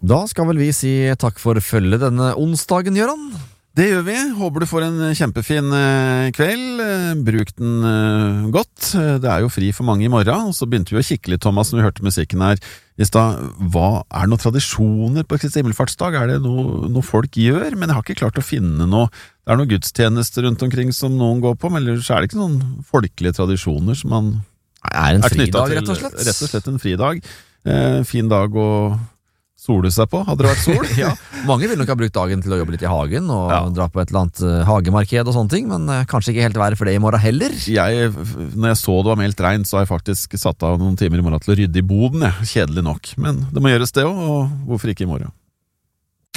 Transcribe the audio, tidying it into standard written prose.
Da skal vel vi si takk for følget denne onsdagen, Gøran. Det gjør vi. Håper du får en kjempefin kveld. Bruk den godt. Det er jo fri for mange i morgen. Og så begynte vi å kikke litt, Thomas, når vi hørte musikken her i sted. Hva er noen tradisjoner på Kristi himmelfartsdag? Er det noe folk gjør? Men jeg har ikke klart å finne noe. Det er noen gudstjenester rundt omkring som noen går på, men ellers er det ikke noen folkelige tradisjoner som man er en fridag, til, rett og slett. Rett og slett en fridag. Fin dag å sole seg på, hadde det vært sol. Ja, mange vil nok ha brukt dagen til å jobbe litt i hagen og dra på et eller annet hagemarked og sånne ting, men kanskje ikke helt være for det i morgen heller. Når jeg så det var meldt regn, så har jeg faktisk satt av noen timer i morgen til å rydde i boden, kjedelig nok. Men det må gjøres det også, og hvorfor ikke i morgen?